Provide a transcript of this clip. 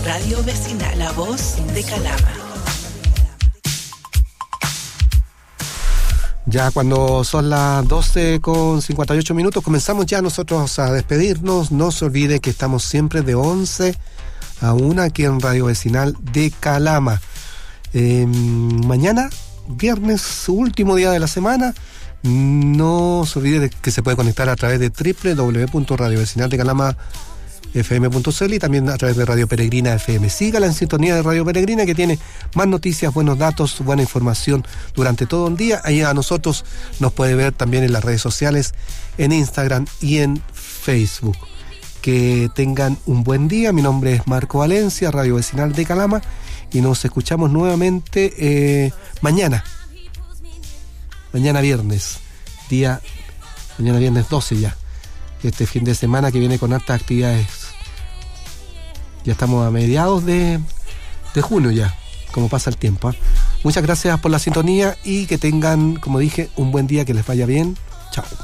Radio Vecinal, la voz de Calama. Ya cuando son las 12:58, comenzamos ya nosotros a despedirnos. No se olvide que estamos siempre de 11 a 1 aquí en Radio Vecinal de Calama. Mañana, viernes, último día de la semana. No se olvide de que se puede conectar a través de www.radiovecinaldecalamafm.cl y también a través de Radio Peregrina FM. Sígala en sintonía de Radio Peregrina, que tiene más noticias, buenos datos, buena información durante todo un día. Ahí a nosotros nos puede ver también en las redes sociales, en Instagram y en Facebook. Que tengan un buen día. Mi nombre es Marco Valencia, Radio Vecinal de Calama, y nos escuchamos nuevamente mañana viernes, mañana viernes 12 ya. Este fin de semana que viene con hartas actividades. Ya estamos a mediados de junio ya, como pasa el tiempo. Muchas gracias por la sintonía y que tengan, como dije, un buen día, que les vaya bien. Chao.